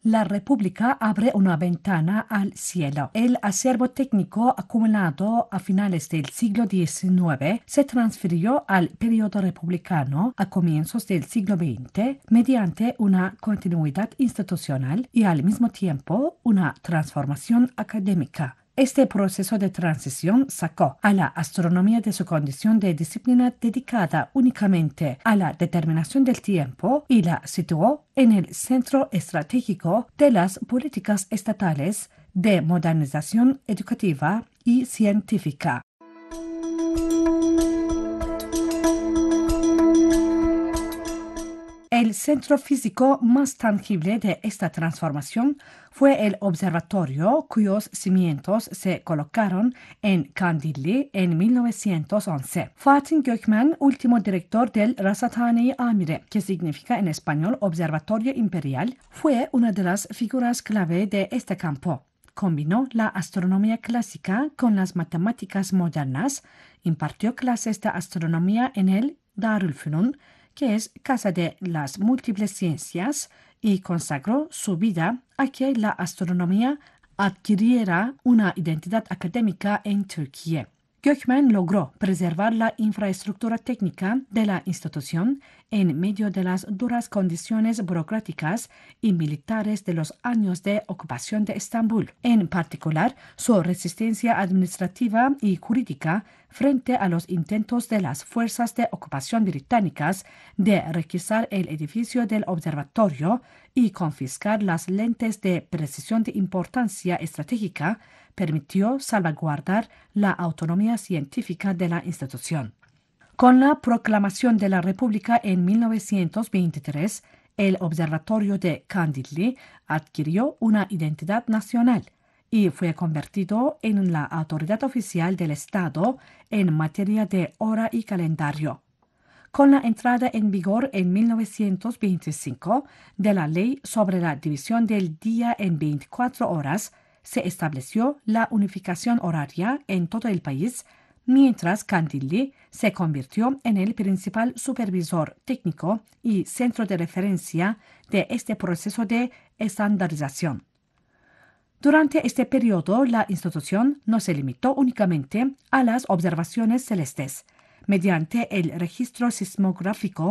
La República abre una ventana al cielo. El acervo técnico acumulado a finales del siglo XIX se transfirió al periodo republicano a comienzos del siglo XX mediante una continuidad institucional y al mismo tiempo una transformación académica. Este proceso de transición sacó a la astronomía de su condición de disciplina dedicada únicamente a la determinación del tiempo y la situó en el centro estratégico de las políticas estatales de modernización educativa y científica. El centro físico más tangible de esta transformación fue el observatorio cuyos cimientos se colocaron en Kandilli en 1911. Fatih Gökmen, último director del Rasathane-i Amire, que significa en español Observatorio Imperial, fue una de las figuras clave de este campo. Combinó la astronomía clásica con las matemáticas modernas, impartió clases de astronomía en el Darülfünun, que es casa de las múltiples ciencias, y consagró su vida a que la astronomía adquiriera una identidad académica en Turquía. Gökmen logró preservar la infraestructura técnica de la institución en medio de las duras condiciones burocráticas y militares de los años de ocupación de Estambul, en particular su resistencia administrativa y jurídica frente a los intentos de las fuerzas de ocupación británicas de requisar el edificio del observatorio y confiscar las lentes de precisión de importancia estratégica, permitió salvaguardar la autonomía científica de la institución. Con la proclamación de la República en 1923, el Observatorio de Kandilli adquirió una identidad nacional y fue convertido en la autoridad oficial del Estado en materia de hora y calendario. Con la entrada en vigor en 1925 de la Ley sobre la división del día en 24 horas, se estableció la unificación horaria en todo el país, mientras Kandilli se convirtió en el principal supervisor técnico y centro de referencia de este proceso de estandarización. Durante este periodo, la institución no se limitó únicamente a las observaciones celestes. Mediante el registro sismográfico